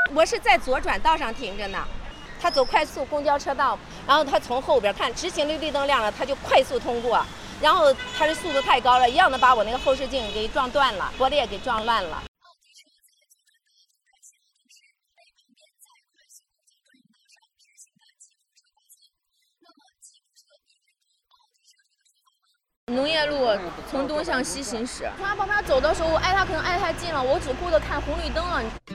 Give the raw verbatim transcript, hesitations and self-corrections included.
我是在左转道上停着呢，他走快速公交车道，然后他从后边看直行的绿灯亮了，他就快速通过，然后他的速度太高了，一样的把我那个后视镜给撞断了，玻璃也给撞烂了。 农业路从东向西行驶，他旁边走的时候，我挨他可能挨太近了，我只顾着看红绿灯了。